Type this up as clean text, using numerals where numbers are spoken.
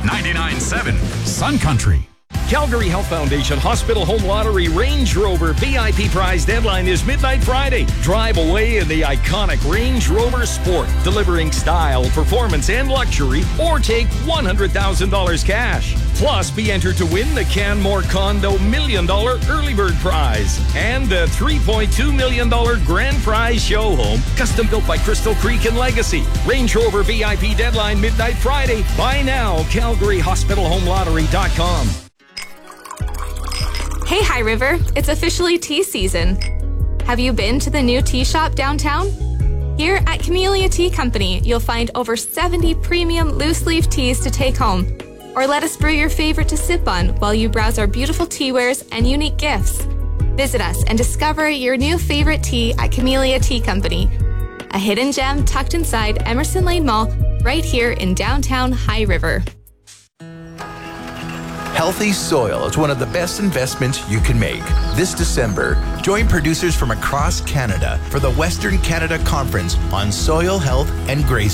99.7 Sun Country. Calgary Health Foundation Hospital Home Lottery Range Rover VIP prize deadline is midnight Friday. Drive away in the iconic Range Rover Sport, delivering style, performance, and luxury, or take $100,000 cash. Plus, be entered to win the Canmore Condo $1 million early bird prize and the $3.2 million grand prize show home, custom built by Crystal Creek and Legacy. Range Rover VIP deadline midnight Friday. Buy now, CalgaryHospitalHomeLottery.com. Hey, High River, it's officially tea season. Have you been to the new tea shop downtown? Here at Camellia Tea Company, you'll find over 70 premium loose-leaf teas to take home. Or let us brew your favorite to sip on while you browse our beautiful tea wares and unique gifts. Visit us and discover your new favorite tea at Camellia Tea Company, a hidden gem tucked inside Emerson Lane Mall, right here in downtown High River. Healthy soil is one of the best investments you can make. This December, join producers from across Canada for the Western Canada Conference on Soil Health and Grazing.